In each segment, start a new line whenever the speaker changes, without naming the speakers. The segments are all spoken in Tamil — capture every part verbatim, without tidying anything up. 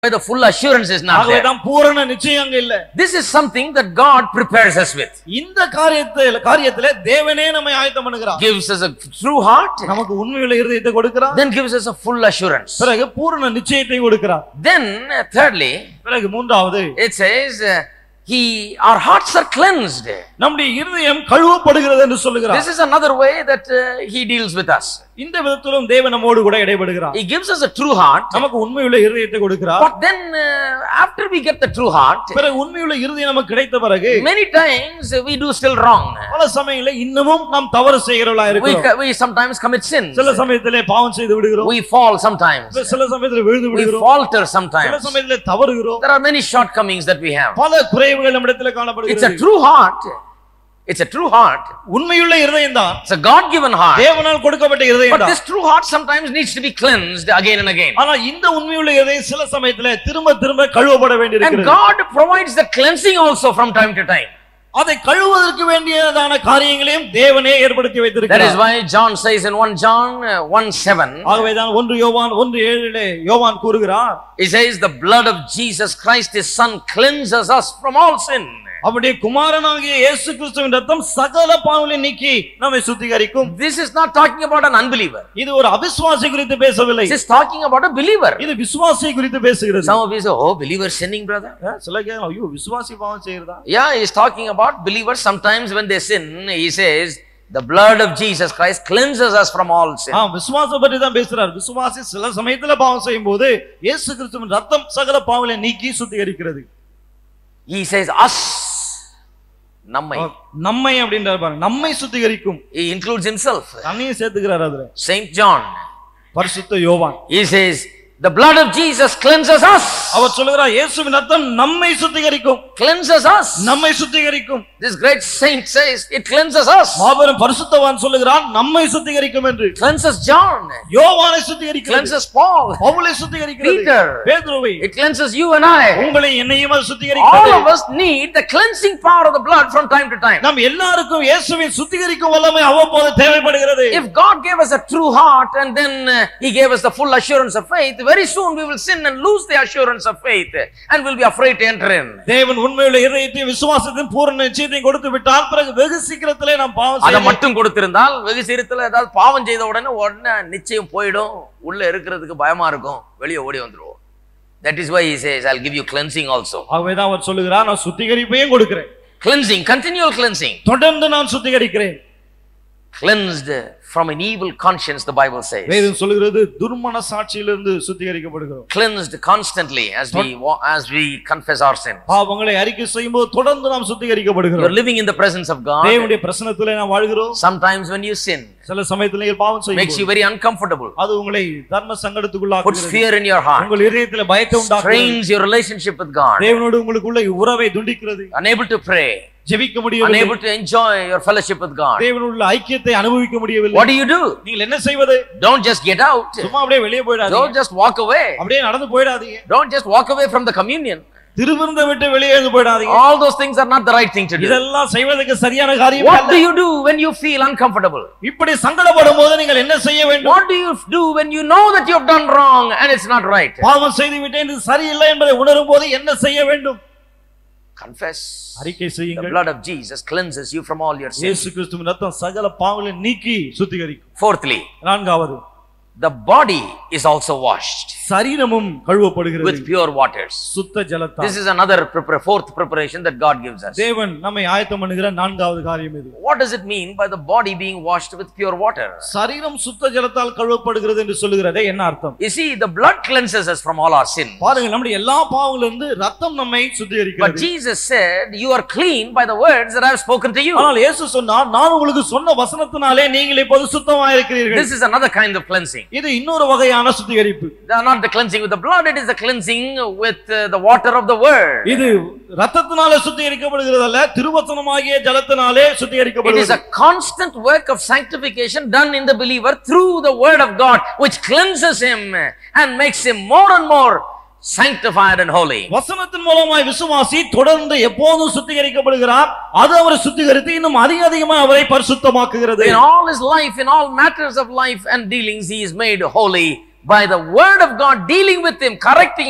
The full assurance is not there.
This
is something that God prepares us with. Gives us a true heart. Then gives us a full assurance. Then thirdly, it says uh, he our hearts are cleansed. This is another way that uh, he deals with us. He gives us a true heart. But then uh, after we get the true heart, many times we do still wrong. We, we sometimes commit sins. We fall sometimes. We falter sometimes. There are many shortcomings that we have. It's a true heart. It's a true heart. It's a God-given heart. But this true heart sometimes needs to be cleansed again and again. And God provides the cleansing also from time to time. That is why John says in First John one seven, he says the blood of Jesus Christ his son cleanses us from all sin. This is not talking about an unbeliever. This is talking about a believer. Some of you say, oh, believer sinning, brother. Yeah, he is talking about believers. Sometimes when they sin, he says the blood of Jesus Christ cleanses us from all sin. He says us. Nammai. He includes himself. Saint John. He says the blood of Jesus cleanses us. Cleanses us. This great saint says it cleanses us. Cleanses John. Cleanses Paul. Peter. It cleanses you and I. All of us need the cleansing power of the blood from time to time. If God gave us a true heart and then uh, he gave us the full assurance of faith, very soon we will sin and lose the assurance of faith and will be afraid to enter in. அதை மட்டும் கொடுத்திருந்தால் வெகு சீக்கிரத்துல ஏதாவது பாவம் செய்த உடனே உடனே நிச்சயம் போய்டும், உள்ள இருக்கிறதுக்கு பயமா இருக்கும், வெளியே ஓடி வந்துருவோம். That is why he says I'll give you cleansing also.
ஆகவேதான் அவர் சொல்லுகிறார் நான் சுத்திகரிப்பையும் கொடுக்கிறேன்.
Cleansing, continual cleansing.
தொடர்ந்து நான் சுத்திகரிக்கிறேன்.
Cleansed from an evil conscience, the Bible says.
வேதம் சொல்கிறது துர்மன சாட்சியிலிருந்து சுத்திகரிக்கப்படுகிறோம்.
Cleansed constantly as we as we confess our sins.
பாவங்களை அறிக்கை செய்யும்போது தொடர்ந்து நாம் சுத்திகரிக்கப்படுகிறோம்.
You are living in the presence of God.
தேவனுடைய பிரசன்னத்திலே நாம் வாழ்கிறோம்.
Sometimes when you sin,
சில சமயத்துல நீங்கள் பாவம் செய்யும்போது
makes you very uncomfortable.
அது உங்களை தர்ம சங்கடத்துக்குள்ளாக்குகிறது.
Puts fear in your heart.
உங்கள் இதயத்திலே பயத்தை உண்டாக்குகிறது.
Strains your relationship with God.
தேவனோடு உங்களுக்குள்ள உறவை துண்டிக்கிறது.
Unable to pray.
ஜெபிக்க முடியவில்லை.
Unable to enjoy your fellowship with God.
தேவனுள்ள ஐக்கியத்தை அனுபவிக்க முடியவில்லை.
What do you do?
நீங்கள் என்ன செய்வது?
Don't just get out.
சும்மா அப்படியே வெளியே போய்டாதீங்க.
Don't just walk away.
அப்படியே நடந்து போய்டாதீங்க.
Don't just walk away from the communion.
திருவிருந்த விட்டு வெளியே போய்டாதீங்க.
All those things are not the right thing to do.
இதெல்லாம் செய்வதற்கு சரியான காரியம் அல்ல.
What do you do when you feel uncomfortable?
இப்படி சங்கடப்படும்போது நீங்கள் என்ன செய்ய வேண்டும்?
What do you do when you know that you have done wrong and it's not right?
பாவம் செய்து விட்டேன் இது சரியில்லை என்பதை உணரும்போது என்ன செய்ய வேண்டும்?
Confess.
அறிக்கை செய்யுங்கள்.
The blood of Jesus cleanses you from all your sins.
இயேசு கிறிஸ்துவின் இரத்தம் சகல பாவங்களை நீக்கி சுத்திகரிக்கும்.
Fourthly,
நான்காவது,
the body is also washed.
சரீரமும் கழுவப்படுகிறது.
With pure waters.
சுத்த ஜலத்தால்.
This is another prepar fourth preparation that God gives us.
தேவன் நம்மை ஆயத்தம் பண்ணுகிற நான்காவது காரியம் இது.
What does it mean by the body being washed with pure water?
சரீரம் சுத்த ஜலத்தால் கழுவப்படுகிறது என்று சொல்லுகிறதே என்ன அர்த்தம்?
You see, the blood cleanses us from all our sins.
பாருங்க, நம்முடைய எல்லா பாவங்களிலிருந்து இரத்தம் நம்மை சுத்திகரிக்கிறது.
But Jesus said, you are clean by the words that I have spoken to you.
ஆனால் இயேசு சொன்னார், நான் உங்களுக்கு சொன்ன வசனத்தினாலே நீங்கள் இப்போது சுத்தமாக இருக்கிறீர்கள்.
This is another kind of cleansing.
இது இன்னொரு வகையான சுத்திகரிப்பு.
Not the cleansing with the blood, it is the cleansing with uh, the water of the word.
இது இரத்தத்தினாலே சுத்திகரிக்கப்படுகிறது அல்ல, திருவசனமாகிய ஜலத்தினாலே சுத்திகரிக்கப்படுகிறது.
It is a constant work of sanctification done in the believer through the word of God, which cleanses him and makes him more and more sanctified and holy.
வசனத்தின் மூலமாய் விசுவாசி தொடர்ந்து எப்போதும் சுத்திகரிக்கப்படுகிறார். அது அவரை சுத்திகரித்து இன்னும் அதிக அதிகமாக அவரை பரிசுத்தமாக்குகிறது.
In all his life, in all matters of life and dealings, he is made holy by the word of God dealing with him, correcting him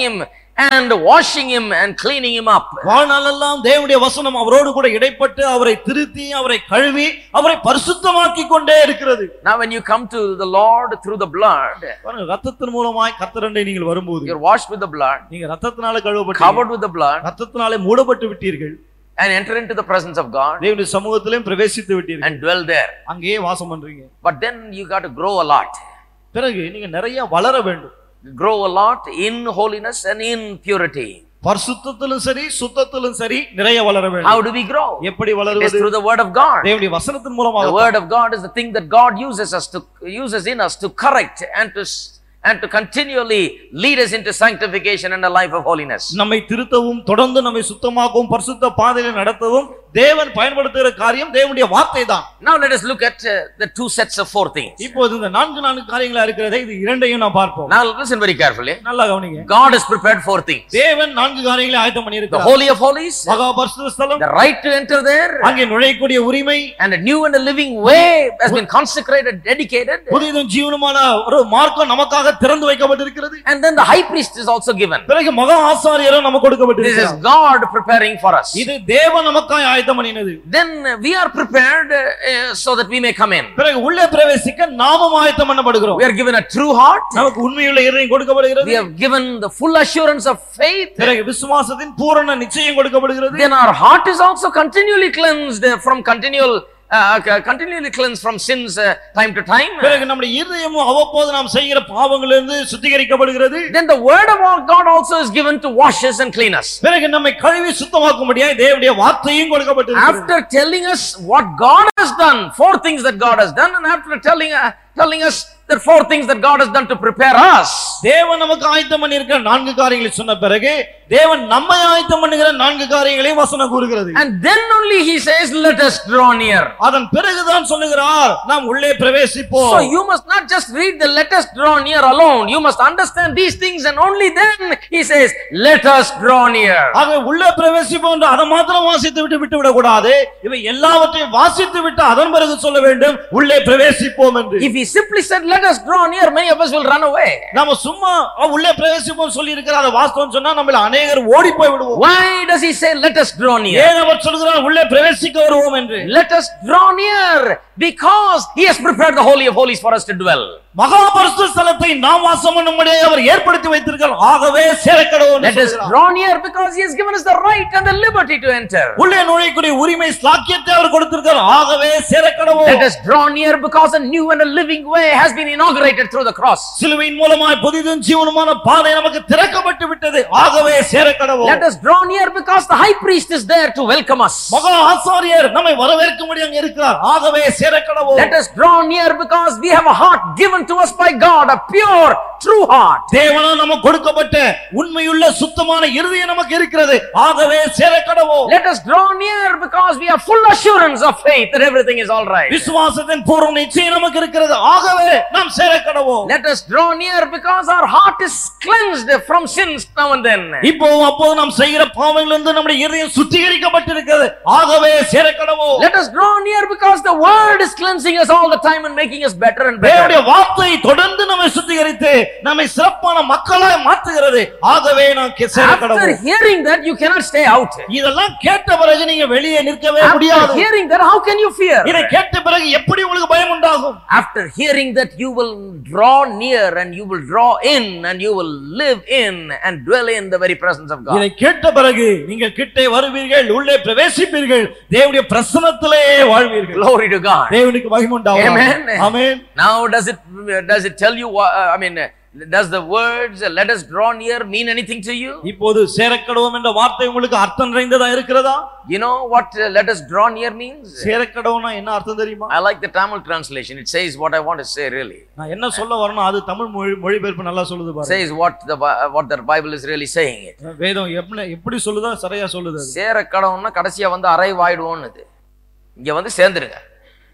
and washing him and cleaning him up.
வாழ்நாளெல்லாம் தேவனுடைய வசனம் அவரோடு கூட இடைப்பட்டு அவரை திருத்தி அவரை கழுவி அவரை பரிசுத்தமாக்கிக் கொண்டே இருக்கிறது.
Now when you come to the Lord through the blood,
இரத்தத்தின் மூலமாய் கர்த்தரண்டை நீங்கள் வரும்போது,
you are washed with the blood,
நீங்க இரத்தத்தினாலே கழுவப்பட்டு,
covered with the blood,
இரத்தத்தினாலே மூடப்பட்டு விட்டீர்கள்,
and enter into the presence of God,
தேவனுடைய சமூகத்திலே பிரவேசித்து விட்டீர்கள்,
and dwell there.
அங்கேயே வாசம் பண்றீங்க.
But then you got to grow a lot.
பிறகு நீங்க நிறைய வளர வேண்டும்.
Grow a lot in holiness and in purity.
பரிசுத்தத்திலும் சரி சுத்தத்திலும் சரி நிறைய வளர வேண்டும்.
How do we grow?
எப்படி வளருவது?
It is through the word of God.
தேவனுடைய வசனத்தின் மூலமாக.
The word of God is the thing that God uses us to uses in us to correct and to and to continually lead us into sanctification and a life of holiness.
நம்மை திருத்தவும் தொடர்ந்து நம்மை சுத்தமாக்கவும் பரிசுத்த பாதையில் நடத்தவும் தேவன் பயன்படுத்துகிற காரியம் தேவனுடைய வார்த்தை தான்.
Now let us look at uh, the two sets of four things.
இப்போது இந்த நான்கு நான்கு காரியங்களா இருக்கிறதே இது இரண்டையும் நாம் பார்ப்போம்.
Now listen very carefully.
நல்லா கவனிங்க.
God has prepared four things.
தேவன் நான்கு காரியங்களை ஆயத்தம் பண்ணி இருக்கிறார்.
The holy of holies,
மகா பரிசுத்த ஸ்தலம்,
the right to enter there,
அங்கே நுழையக்கூடிய உரிமை,
and a new and a living way has been consecrated, dedicated.
புதிதும் ஜீவனுமான ஒரு மார்க்கம் நமக்காக திறந்து வைக்கப்பட்டிருக்கிறது.
And then the high priest is also given.
பிறகு மகா ஆசாரியரும் நமக்கு கொடுக்கப்பட்டிருக்கிறார்.
This is God preparing for us.
இது தேவன் நமக்காக ஆயத்தம் பண்ணினது.
Then we are prepared uh, so that we may come in.
பிறகு உள்ளே பிரவேசிக்க நாமும் ஆயத்தம் பண்ணப்படுகிறோம்.
We are given a true heart.
நமக்கு உண்மையுள்ள இதயம் கொடுக்கப்படுகிறது.
We have given the full assurance of faith.
பிறகு விசுவாசத்தின் பூரண நிச்சயம் கொடுக்கப்படுகிறது.
Then our heart is also continually cleansed from continual Uh, continually cleansed from sins uh, time to time.
பிறகு நம்முடைய இதயமும் அவ்வப்போது நாம் செய்கிற பாவங்களிலிருந்து சுத்திகரிக்கப்படுகிறது.
Then the word of God also is given to wash us and clean us.
பிறகு நம்மை கழுவி சுத்தமாக்கும்படியாய் தேவனுடைய வார்த்தையும் கொடுக்கப்பட்டிருக்கிறது.
After telling us what God has done, four things that God has done, and after telling uh, telling us the four things that God has done to prepare us,
தேவன் நமக்கு ஆயத்தம் பண்ணியிருக்கிற நான்கு காரியங்களை சொன்ன பிறகு தேவன் நம்மை ஆயத்தம் பண்ணுகிற நான்கு காரியங்களை வசனம் கூறுகிறது.
And then only he says, let us draw near.
அதன் பிறகுதான் சொல்லுகிறார் நாம் உள்ளே பிரவேசிப்போம்.
So you must not just read the let us draw near alone. You must understand these things, and only then he says, let us draw near.
ஆக உள்ளே பிரவேசிப்போம் என்று அதை மாத்திரம் வாசித்து விட்டு விட்டு விட கூடாது. இவை எல்லாவற்றையும் வாசித்து விட்டு அதன் பிறகு சொல்ல வேண்டும் உள்ளே பிரவேசிப்போம் என்று.
If he simply said let us draw near, many of us will run away.
நாம சும்மா உள்ளே பிரவேசிப்போம் சொல்லி இருக்கிறார் அதை வாஸ்தவம் சொன்னா நம்மள அநேகர் ஓடி போய் விடுவோம்.
Why does he say let us draw near?
ஏன் அவர் சொல்கிறார் உள்ளே பிரவேசிக்க வருவோம் என்று?
Let us draw near because he has prepared the holy of holies for us to dwell.
மகா பரிசுத்த ஸ்தலத்தை நாம் வாசம் பண்ணும்படியாக அவர் ஏற்படுத்தி வைத்திருக்கிறார். ஆகவே சேரக்கடவோம்.
Let us draw near because he has given us the right and the liberty to enter.
உள்ளே நுழையக்கூடிய உரிமை ஸ்லாக்கியத்தை அவர் கொடுத்திருக்கிறார். ஆகவே சேரக்கடவோம்.
Let us draw near because a new and a living way has been inaugurated through the cross.
சிலுவையின் மூலமாய் புதிதும் ஜீவனுமான பாதை நமக்கு திறக்கப்பட்டு விட்டது. ஆகவே சேரக்கடவோம்.
Let us draw near because the high priest is there to welcome us.
மகா ஆசாரியர் நம்மை வரவேற்கும்படி அங்கே இருக்கிறார். ஆகவே சேரக்கடவோம்.
Let us draw near because we have a heart given to us by God, a pure true heart.
தேவனால் நமக்கு கொடுக்கப்பட்ட உண்மையுள்ள சுத்தமான இருதயம் நமக்கு இருக்கிறது. ஆகவே சேரக்கடவோம்.
Let us draw near because we have full assurance of faith that everything is all right.
விசுவாசத்தின் பூரண நிச்சயம் நமக்கு இருக்கிறது. ஆகவே நாம் சேரக்கடவோம்.
Let us draw near because our heart is cleansed from sins now and then.
இப்போ அப்போ நாம் செய்கிற பாவங்களிலிருந்து நம்முடைய இதயம் சுத்திகரிக்கப்பட்டிருக்கிறது. ஆகவே சேரக்கடவோம்.
Let us draw near because the word is cleansing us all the time and making us better and better.
தேவனுடைய வார்த்தை தொடர்ந்து நம்மை சுத்திகரித்து நம்மை சிறப்பான மக்களாய் மாற்றுகிறது. ஆகவே நாம் சேரக்கடவோம்.
After hearing that you cannot stay out.
இதெல்லாம் கேட்ட பிறகு நீங்க வெளியே நிற்கவே முடியாது.
After hearing that how can you fear?
இதை கேட்ட பிறகு எப்படி உங்களுக்கு பயம் உண்டாகும்?
After hearing that you will draw near and you will draw in and you will live in and dwell in the very presence of God.
இதை கேட்ட பிறகு நீங்கள் கிட்டே வருவீர்கள், உள்ளே பிரவேசிப்பீர்கள், தேவனுடைய பிரசன்னத்திலே வாழ்வீர்கள்.
Glory to God.
தேவனுக்கு மகிமை உண்டாவதாக.
Amen.
Amen.
Now does it does it tell you what, uh, I mean uh, does the words uh, let us draw near mean anything to you?
இப்போது சேரக்கடவோம் என்ற வார்த்தை உங்களுக்கு அர்த்தம் நிறைந்ததா இருக்கிறதா?
You know what uh, let us draw near means?
சேரக்கடவோம்னா என்ன அர்த்தம் தெரியுமா?
I like the Tamil translation. It says what I want to say really.
நான் என்ன சொல்ல வரணும் அது தமிழ் மொழிபெயர்ப்பு நல்லா சொல்லுது பாருங்க.
Says what the what the Bible is really saying it.
வேதம் எப்படி எப்படி சொல்லுதா சரியா சொல்லுது.
சேரக்கடவோம்னா கடைசியா வந்து அரை வாய்டுவோம்னுது. இங்க வந்து சேர்ந்துருங்க.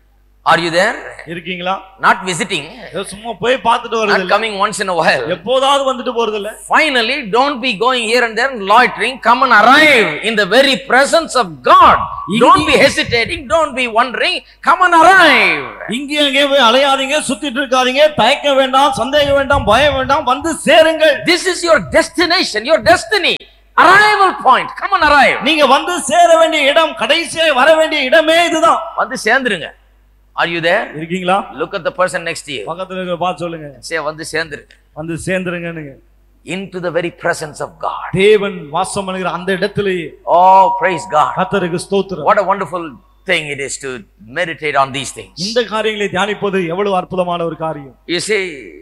Are you there?
இருக்கீங்களா?
Not visiting.
சும்மா போய் பார்த்துட்டு வரது இல்ல.
Not coming once in a while.
எப்போதாவது வந்துட்டு போறது இல்ல.
Finally, don't be going here and there and loitering. Come and arrive in the very presence of God. Don't be hesitating. Don't be wondering. Come and arrive.
இங்கே அங்கே போய் அலையாதீங்க, சுத்திட்டு இருக்காதீங்க, தயக்க வேண்டாம், சந்தேகம் வேண்டாம், பயம் வேண்டாம், வந்து சேருங்கள்.
This is your destination, your destiny. Arrival point. Come and arrive.
நீங்க வந்து சேர வேண்டிய இடம், கடைசியா வர வேண்டிய இடமே இதுதான்.
வந்து சேர்ந்துருங்க. Are you there?
இருக்கீங்களா?
Look at the person next to you.
பக்கத்துல இருக்க பார்த்து சொல்லுங்க.
say வந்து சேர்ந்துரு.
வந்து சேர்ந்துருங்கன்னு.
Into the very presence of God.
தேவன் வாசம் பண்ணுகிற அந்த இடத்திலேயே.
Oh, praise God.
கர்த்தருக்கு ஸ்தோத்திரம்.
What a wonderful thing it is to meditate on these things.
இந்த காரியங்களை தியானிப்பது எவ்வளவு அற்புதமான ஒரு காரியம்.
You see,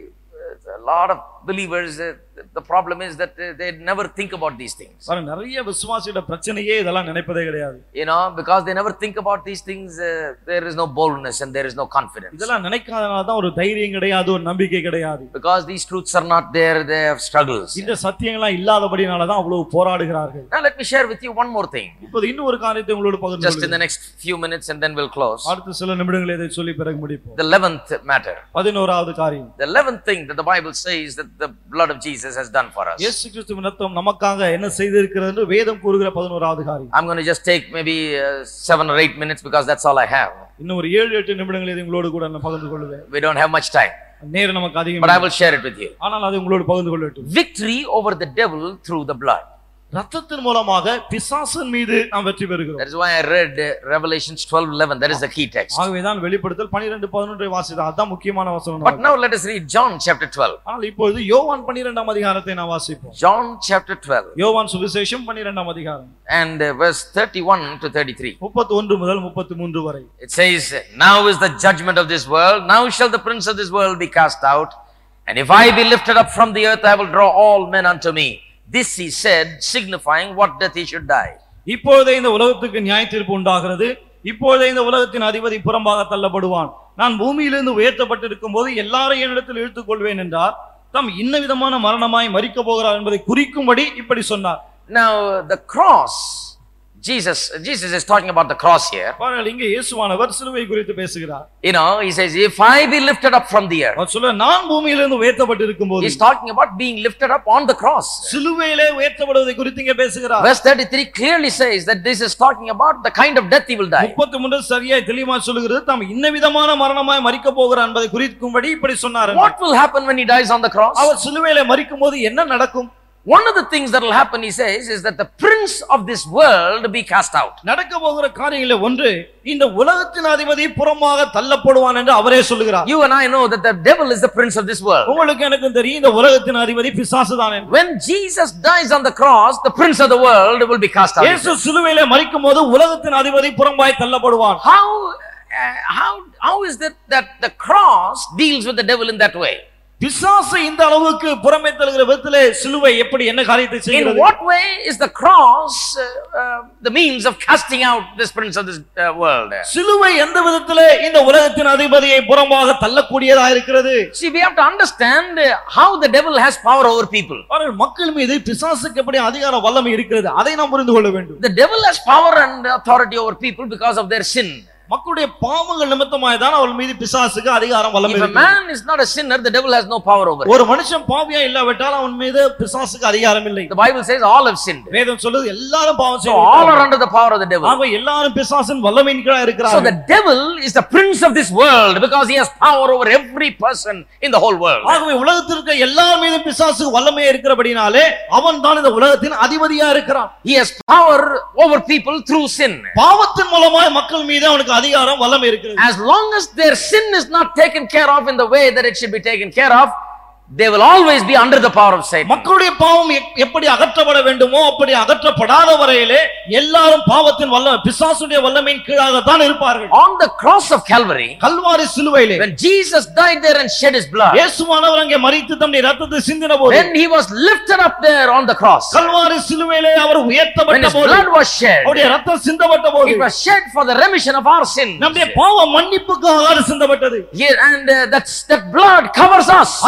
a lot of believers, uh, the problem is that uh, they never think about these things.
பாரு, நிறைய விசுவாசியோட பிரச்சனையே இதெல்லாம் நினைப்பதே கிடையாது.
You know, because they never think about these things, uh, there is no boldness and there is no confidence.
இதெல்லாம் நினைக்காதனால தான் ஒரு தைரியம் கிடையாது, ஒரு நம்பிக்கை கிடையாது.
Because these truths are not there, they have struggles.
இந்த சத்தியங்களா இல்லாதபடினால தான் அவ்வளவு போராடுகிறார்கள்.
Now let me share with you one more thing.
இப்போ இன்னும் ஒரு காரியத்தை உங்களோட பகிர்ந்து
Just in the next few minutes and then we'll close.
அடுத்த சில நிமிடங்களில் இதை சொல்லி பிறகு முடிப்போம்.
The eleventh matter.
பதினோராவது காரியம்.
The eleventh thing that the Bible says that the blood of Jesus has done for us.
இயேசு கிறிஸ்துவின் இரத்தம் நமக்காக என்ன செய்திருக்கிறது என்று வேதம் கூறுகிற பதினோராவது காரியம்.
I'm going to just take maybe uh, seven or eight minutes because that's all I have.
இன்னும் ஒரு ஏழு எட்டு நிமிடங்கள் இதை உங்களோடு கூட நான் பகிர்ந்து கொள்வேன்.
We don't have much time.
நேரம் நமக்கு அதிகம்.
But I will share it with you.
ஆனால் அதை உங்களோடு பகிர்ந்து கொள்ளட்டும்.
Victory over the devil through the blood.
இரத்தத்தின் மூலமாக பிசாசின் மீது நாம் வெற்றி பெறுகிறோம்.
That is why I read uh, Revelations twelve eleven. That is the key text.
ஆகவேதான் வெளிப்படுத்தல் பன்னிரண்டு பதினொன்று வாசித்தோம். அதான் முக்கியமான வசனம்.
But now let us read John chapter twelve.
ஆனால் இப்பொழுது யோவான் பன்னிரண்டாம் அதிகாரத்தை நாம் வாசிப்போம்.
John chapter twelve.
யோவான் சுவிசேஷம் பன்னிரண்டாம் அதிகாரம்.
And uh, verse thirty-one to thirty-three.
முப்பத்தி ஒன்று முதல் முப்பத்தி மூன்று வரை.
It says, now is the judgment of this world. Now shall the prince of this world be cast out. And if I be lifted up from the earth, I will draw all men unto me. This he said, signifying what death he should die.
இப்பொழுதே இந்த உலகத்துக்கு நியாயத்தீர்ப்பு உண்டாகிறது. இப்பொழுதே இந்த உலகத்தின் அதிபதி புறம்பாக தள்ளப்படுவான். நான் பூமியிலிருந்து உயர்த்தப்பட்டிருக்கும் போது எல்லாரையும் என்னிடத்தில் இழுத்துக் கொள்வேன் என்றார். தம் இன்ன விதமான மரணமாய் மரிக்க போகிறார் என்பதை குறிக்கும்படி இப்படி சொன்னார்.
Now the cross, Jesus, Jesus is talking about the cross here.
பாருங்கள், இங்கே இயேசுவானவர் சிலுவை குறித்து பேசுகிறார்.
You know, he says, if I be lifted up from the earth.
அவர் சொல்ல, நான் பூமியிலிருந்து உயர்த்தப்பட்டிருக்கும் போது.
He's talking about being lifted up on the cross.
சிலுவையிலே உயர்த்தப்படுவதை குறித்து இங்கே பேசுகிறார்.
Verse thirty-three clearly says that this is talking about the kind of death he will die.
முப்பத்தி மூன்று சரியாய் தெளிவாக சொல்கிறது, தாம் இன்ன விதமான மரணமாய் மரிக்க போகிறார் என்பதை குறிக்கும்படி இப்படி சொன்னார்.
What will happen when he dies on the cross?
அவர் சிலுவையிலே மரிக்கும் போது என்ன நடக்கும்?
One of the things that will happen, he says, is that the prince of this world be cast out.
நடக்க போகிற காரியங்களில் ஒன்று, இந்த உலகத்தின் அதிபதி புறமாக தள்ளப்படுவான் என்று அவரே சொல்கிறார்.
You and I know that the devil is the prince of this world.
உங்களுக்கு எனக்கு தெரியும், இந்த உலகத்தின் அதிபதி பிசாசுதான் என்று.
When Jesus dies on the cross, the prince of the world will be cast out.
இயேசு சிலுவையிலே மரிக்கும்போது உலகத்தின் அதிபதி புறம்பாய் தள்ளப்படுவான்.
How uh, how how is that that the cross deals with the devil in that way?
பிசாசு இந்த அளவுக்கு புறமே தள்ளுகிற விதத்திலே சிலுவை எப்படி என்ன காரியத்தை செய்கிறது?
In what way is the cross uh, uh, the means of casting out this prince of this uh, world?
சிலுவை எந்த விதத்திலே இந்த உலகத்தின் அதிபதியை புறம்பாக தள்ளக்கூடியதா இருக்கிறது?
See, we have to understand how the devil has power over people.
மக்கள் மீது பிசாசுக்கு எப்படி அதிகார வல்லமை இருக்கிறது, அதை நாம் புரிந்து கொள்ள வேண்டும்.
The devil has power and authority over people because of their sin.
மக்களுடைய பாவங்கள் நிமித்தமாய் தான் அவர்கள் மீது பிசாசுக்கு அதிகாரம் வல்லமை
இருக்கிறது. If a man is not a sinner, the devil has no power over him.
ஒரு மனுஷன் பாவியா இல்லாவிட்டால் அவன் மீது பிசாசுக்கு அதிகாரம் இல்லை.
The Bible says all have sinned.
வேதம் சொல்லுது எல்லாரும் பாவம்
செய்தார்கள். So all are under the power of the devil.
ஆக எல்லாரும் பிசாசின் வல்லமையின் கீழ இருக்கிறார்கள்.
So the devil is the prince of this world because he has power over every person in the whole world.
ஆகவே உலகத்தில் இருக்க எல்லார் மீதும் பிசாசுக்கு வல்லமை இருக்கிறபடினாலே அவன் தான் இந்த உலகத்தின் அதிபதியா இருக்கிறான்.
He has power over people through sin.
பாவத்தின் மூலமாய் மக்கள் மீது அவனுக்கு அதிகாரம் வல்லமை இருக்கிறது.
As long as their sin is not taken care of in the way that it should be taken care of, they will always be under the power of Satan.
மக்களுடைய பாவம் எப்படி அகற்றப்பட வேண்டுமோ அப்படி அகற்றப்படாத வரையிலே எல்லாரும் பாவத்தின் வல்லமை பிசாசுடைய வல்லமையின் கீழாக தான் இருப்பார்கள்.
On the cross of Calvary,
Kalvari சிலுவையிலே
when Jesus died there and shed his blood,
இயேசுவானவர் அங்கே மரித்து தம்முடைய இரத்தத்தை சிந்தின போது,
when he was lifted up there on the cross,
Kalvari சிலுவையிலே அவர் உயர்த்தப்பட்ட போது,
when his blood was shed,
அவருடைய இரத்தம் சிந்தப்பட்ட போது,
it was shed for the remission of our sins.
நம்முடைய பாவ மன்னிப்புக்காக அது சிந்தப்பட்டது.
And uh, that's that blood covers us.
அந்த இரத்தம்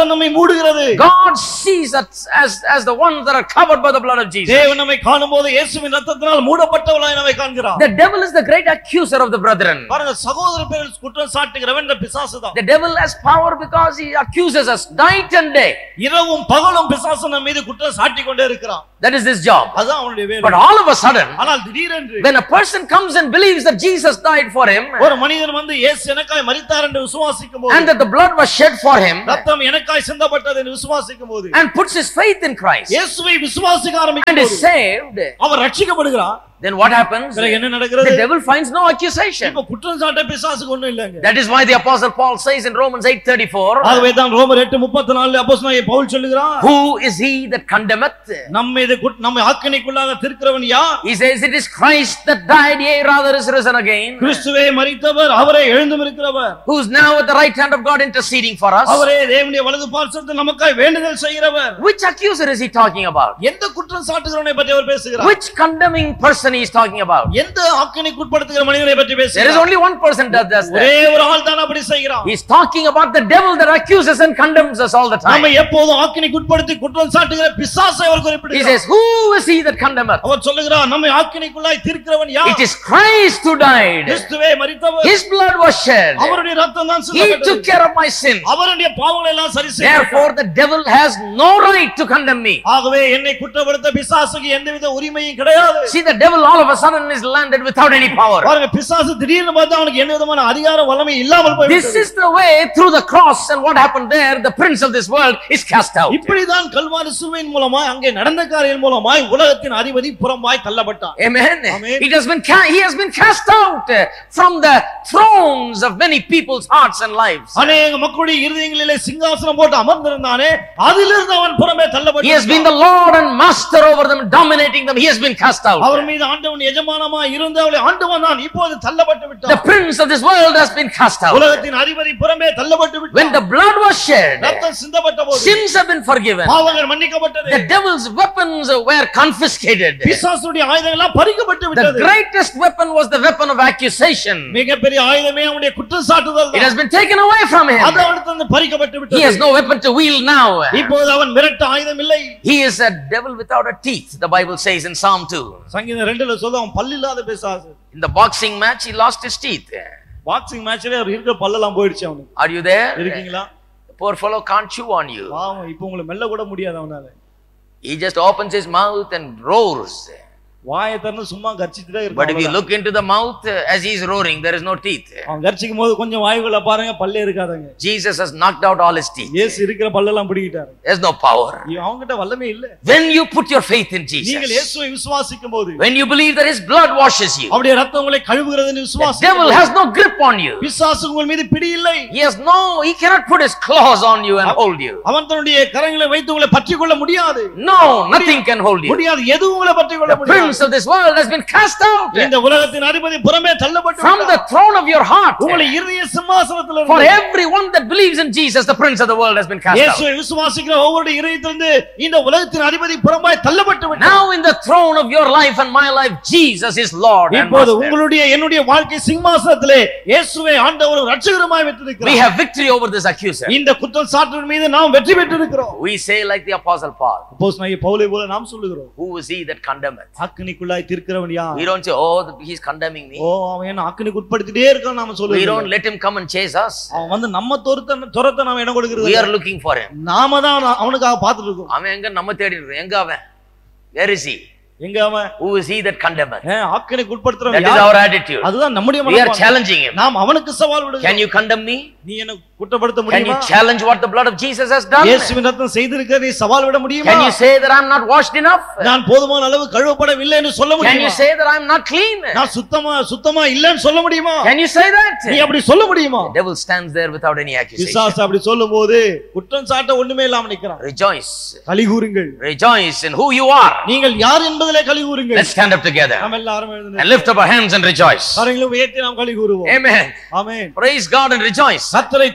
இரத்தம் நம்மை மூடுகிறது.
God sees us as as the ones that are covered by the blood of Jesus.
தேவன் நம்மை காணும்போது இயேசுவின் இரத்தத்தினால் மூடப்பட்டவர்களாய் நம்மை காண்கிறார்.
The devil is the great accuser of the brethren.
பாருங்க, சகோதரர் பேரில் குற்றம் சாட்டுகிறவன் இந்த பிசாசுதான்.
The devil has power because he accuses us night and day.
இரவும் பகலும் பிசாசு நம்ம மீது குற்றம் சாட்டிக் கொண்டே இருக்கிறான்.
That is this job.
அதான் அவனுடைய வேலை.
But all of a sudden,
ஆனால் திடீரென்று
when a person comes and believes that Jesus died for him,
ஒரு மனிதன் வந்து இயேசு எனக்காய் மரித்தார் என்று விசுவாசிக்கும்போது,
and that the blood was shed for him,
இரத்தம் எனக்காய் சிந்தப்பட்டது என்று விசுவாசிக்கும்போது,
and puts his faith in Christ,
இயேசுவை விசுவாசிக்க
and
ஆரம்பிக்கும்போது,
is saved,
our ரட்சிக்கப்படுகிறார்.
then what happens?
என்ன நடக்கிறது?
The devil finds no accusation.
இப்ப குற்றம் சாட்ட பிசாசுக்கு ஒண்ணும் இல்லங்க.
That is why the apostle Paul says in Romans eight thirty-four,
ஆகவே தான் ரோமர் எட்டு முப்பத்தி நான்கு அப்போஸ்தலனாகிய பவுல் சொல்லுகிறார்,
who is he that condemneth?
நம்மை இது நம்மை ஆக்கினைக்குள்ளாக தீர்க்கிறவன் யார்?
He says it is Christ that died, yea rather is risen again,
கிறிஸ்துவே மரித்தவர், அவரே எழுந்தும் இருக்கிறவர்,
who is now at the right hand of God interceding for us.
அவரே தேவனுடைய வலது பார்சத்தில் நமக்காய் வேண்டுதல் செய்கிறவர்.
Which accuser is he talking about?
எந்த குற்றம் சாட்டுகிறவனை பற்றி அவர் பேசுகிறார்?
Which condemning person he is talking about?
எந்த ஆக்கினைக்கு உட்படுத்துகிற மனிதனை பற்றி பேசுகிறார்?
There is only one person that does that.
ஒரே ஒரு ஆள் தான் அப்படி செய்கிறான்.
He is talking about the devil that accuses and condemns us all the time.
நம்மை எப்போதும் ஆக்கினைக்கு உட்படுத்தி குற்றம் சாட்டுகிற பிசாசை அவர் குறிப்பிடுகிறார்.
He says, who is he that condemneth?
அவர் சொல்லுகிறார், நம்மை ஆக்கினைக்குள்ளாய் தீர்க்கிறவன் யார்?
It is Christ who died.
கிறிஸ்துவே மரித்தவர்.
His blood was shed.
அவருடைய இரத்தம் தான்
He
சிந்தப்பட்டது.
took care of my sin.
அவருடைய பாவங்களை எல்லாம் சரி செய்தார்.
Therefore the devil has no right to condemn me.
ஆகவே என்னை குற்றப்படுத்த பிசாசுக்கு எந்தவித உரிமையும் கிடையாது.
See, the devil all of a sudden is landed without any power.
பாருங்க, பிசாசு திடீர்னு பார்த்தா அவனுக்கு எந்த விதமான அதிகாரம் வல்லமை இல்லாமல் போய்விட்டது.
This is the way through the cross, and what happened there, the prince of this world is cast out.
இப்படி தான் கல்வாரி சிலுவையின் மூலமாய் அங்கே நடந்த காரியம் மூலமாய் உலகத்தின் அதிபதி புறம்பாய் தள்ளப்பட்டான்.
Amen.
Amen.
It has been ca- he has been cast out uh, from the thrones of many people's hearts and lives.
அநேக மக்களுடைய இருதயங்களிலே சிங்காசனம் போட்டு அமர்ந்திருந்தானே, அதிலிருந்து அவன் புறமே தள்ளப்பட்டான்.
He has been the Lord and master over them, dominating them. He has been cast out.
அவர் மீது ஆண்டவன் எஜமானமாய் இருந்து அவளை ஆண்டு வந்தான், இப்போது தள்ளப்பட்டு விட்டான்.
The prince of this world has been cast out.
உலகத்தின் அதிபதி புறமே தள்ளப்பட்டு விட்டான்.
When the blood was shed,
இரத்தம் சிந்தப்பட்டபோது
sins have been forgiven.
பாவங்கள் மன்னிக்கப்பட்டது.
The devil's weapons were confiscated.
பிசாசுடைய ஆயுதங்கள் எல்லாம் பறிக்கப்பட்டு
The
விட்டது.
greatest weapon was the weapon of accusation.
மிகப்பெரிய ஆயுதமே அவனுடைய குற்றச்சாட்டுதல்.
It has been taken away from him.
அது அவனிடமிருந்து பறிக்கப்பட்டு விட்டது.
He has no weapon to wield now.
இப்போது அவன் மிரட்ட ஆயுதம் இல்லை.
He is a devil without a teeth, the Bible says in Psalm two.
சங்கீதம் இரண்டுல சொல்லுது, அவன் பல்லு இல்லாத பிசாசு.
In the boxing match, he lost his teeth.
Boxing மேட்ச்ல அவர் இருக்கிற பல்லெல்லாம் போயிடுச்சு அவனுக்கு.
Are you there?
இருக்கீங்களா?
The poor fellow can't chew on you.
பாவம், இப்போ உங்களை மெல்ல கூட முடியாது அவனால.
He just opens his mouth and roars.
வாயை திறந்து சும்மா கர்ச்சிட்டே இருக்கான்.
But if you look into the mouth as he is roaring, there is no teeth.
அவன் கர்ச்சிக்கும் போது கொஞ்சம் வாயுக்குள்ள பாருங்க, பல்லே இருக்காதங்க.
Jesus has knocked out all his teeth.
இயேசு இருக்கிற பல்லெல்லாம் பிடிக்கிட்டாரு.
There's no power.
அவங்கிட்ட வல்லமே இல்ல.
When you put your faith in Jesus,
நீங்கள் இயேசுவை விசுவாசிக்கும்போது,
when you believe that his blood washes you,
அவருடைய இரத்தம் உங்களை கழுவுகிறதுன்னு
the
விசுவாசிக்கும்,
devil has no grip on you.
பிசாசு உங்கள் மீது பிடி இல்லை.
He has no, he cannot put his claws on you and hold you.
அவன் தன்னுடைய கரங்களை வைத்து உங்களை பற்றிக் கொள்ள முடியாது.
No, nothing can hold you.
முடியாது, எதுவும் உங்களை பற்றிக் கொள்ள
The
முடியாது.
prince of this world has been cast out
இந்த உலகத்தின் அதிபதி புறமே தள்ளப்பட்டு
from the throne of your heart.
உங்களை இருதய சிம்மாசனத்திலிருந்து,
For everyone that believes in Jesus, the prince of the world has been cast out.
இயேசுவை விசுவாசிக்கிற ஒவ்வொரு இதயத்திலிருந்து இந்த உலகத்தின் அதிபதி புறமாய் தள்ளப்பட்டு விட்டார்.
Now in the throne of your life and my life, Jesus is Lord and
இப்போது
Master.
உங்களுடைய என்னுடைய வாழ்க்கை சிம்மாசனத்திலே இயேசுவை ஆண்டவரும் இரட்சகருமாய் வைத்திருக்கிறார்.
We have victory over this accuser.
இந்த குற்றம் சாட்டுவதன் மீது நாம் வெற்றி பெற்றிருக்கிறோம்.
We say like the apostle Paul,
அப்போஸ்தலனாகிய பவுலை போல நாம் சொல்லுகிறோம்,
who is he that condemneth?
ஆக்கினைக்குள்ளாய் தீர்க்கிறவன் யார்?
We don't say, oh, he's condemning me.
ஓ, அவன் என்ன ஆக்கினைக்கு உட்படுத்திட்டே இருக்கான் நாம
We
சொல்லுகிறோம்.
don't let him come and chase us.
அவன் வந்து நம்ம துரத்த துரத்த நாம இடம் கொடுக்கிறது.
We are looking for him.
நாம தான் அவனுக்காக பார்த்துட்டு இருக்கோம்.
அவன் எங்க நம்ம தேடி இருக்கோம். எங்க அவன்? Where is he?
எங்க அவன்?
Who is he that condemneth?
ஆக்கினைக்கு உட்படுத்துறவன்
That is
யார்?
our attitude.
அதுதான் நம்முடைய
We are
மனப்பான்மை.
challenging him.
நாம் அவனுக்கு சவால் விடுகிறோம்.
Can you condemn me?
நீ என்ன குற்றப்படுத்த
Can
முடியுமா?
you challenge what the blood of Jesus has done?
இயேசுவின் ரத்தம் செய்திருக்கிற நீ சவால் விட முடியுமா?
Can you say that I am not washed enough?
நான் போதுமான அளவு கழுவப்படவில்லை என்று சொல்ல
Can
முடியுமா?
you say that I am not clean?
நான் சுத்தமா சுத்தமா இல்லன்னு சொல்ல முடியுமா?
Can you say that?
நீ அப்படி சொல்ல முடியுமா?
The devil stands there without any accusation.
பிசாசு அப்படி சொல்லும்போது குற்றம் சாட்ட ஒண்ணுமே இல்லாம நிக்கிறான்.
Rejoice.
களி கூறுங்கள்.
Rejoice in who you are.
நீங்கள் யார் என்பதிலே களி கூறுங்கள்.
Let's stand up together
நாம் எல்லாரும் எழுந்து
and lift up our hands and rejoice.
கரங்களை உயர்த்தி நாம் களி கூறுவோம்.
Amen.
Amen.
Praise God and rejoice.
கர்த்தரை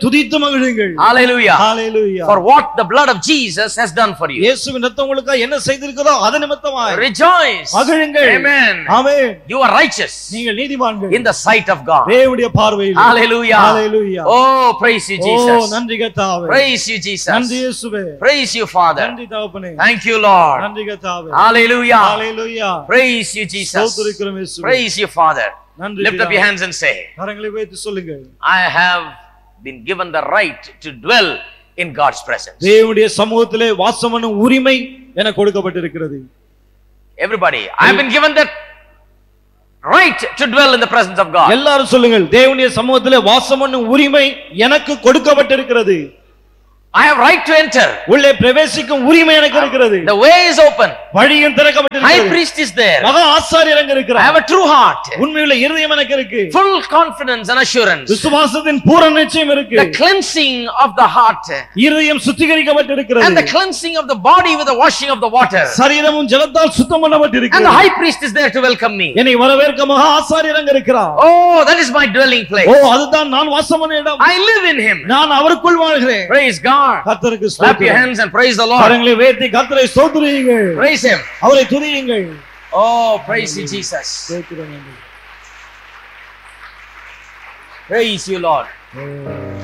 துதித்து மகிழுங்கள்.
Hallelujah.
Hallelujah.
For what the blood of Jesus has done for you.
இயேசுவின் இரத்தம் உங்களுக்கு என்ன செய்திருக்கிறதோ அது நிமித்தமாய்
Rejoice.
மகிழுங்கள்.
Amen.
Amen.
You are righteous.
நீங்கள் நீதிமான்கள்.
In the sight of God.
தேவனுடைய பார்வையில்.
Hallelujah.
Hallelujah.
Oh, praise you Jesus.
ஓ நன்றி கர்த்தாவே.
Praise you Jesus.
நன்றி இயேசுவே.
Praise you Father.
நன்றி தகப்பனே.
Thank you Lord.
நன்றி கர்த்தாவே.
Hallelujah.
Hallelujah.
Praise you Jesus.
ஸ்தோத்திரிக்கிறோம் இயேசுவே.
Praise you Father.
நன்றி.
Lift up your hands and say,
கரங்களை உயர்த்தி சொல்லுங்கள்.
I have been given the right to dwell in God's presence.
தேவனுடைய சமூகத்திலே வாசம் பண்ணும் உரிமை எனக்கு கொடுக்கப்பட்டிருக்கிறது.
Everybody, I have been given that right to dwell in the presence of God.
எல்லாரும் சொல்லுங்கள், தேவனுடைய சமூகத்திலே வாசம் பண்ணும் உரிமை எனக்கு கொடுக்கப்பட்டிருக்கிறது.
I have right to enter.
உள்ளே பிரவேசிக்கும் உரிமை எனக்கு இருக்கிறது.
The way is open.
வழியும் திறக்கப்பட்டிருக்கிறது.
High priest is there.
மகா ஆசாரியர் அங்க இருக்கிறார்.
I have a true heart.
உண்மையுள்ள இருதயம் எனக்கு இருக்கு.
Full confidence and assurance.
விசுவாசத்தின் பூரண நிச்சயம் இருக்கு.
The cleansing of the heart.
இருதயம் சுத்திகரிக்கப்பட்டிருக்கிறது.
And the cleansing of the body with the washing of the water.
சரீரமும் ஜலத்தால் சுத்தம் பண்ணப்பட்டிருக்கிறது.
And the high priest is there to welcome me.
என்னை வரவேற்க மகா ஆசாரியர் அங்க இருக்கிறார்.
Oh, that is my dwelling place.
ஓ அதுதான் நான் வாசம் பண்ணும் இடம்.
I live in him.
நான் அவருக்குள் வாழ்கிறேன்.
Praise God.
கர்த்தருக்கு ஸ்தோத்திரம்.
Clap your hands and praise the Lord.
கரங்களை உயர்த்தி கர்த்தரை ஸ்தோத்திரியுங்கள்.
Praise him.
அவரை துதியுங்கள்.
Oh, praise you Jesus.
ஸ்தோத்திரம்.
Praise you Lord.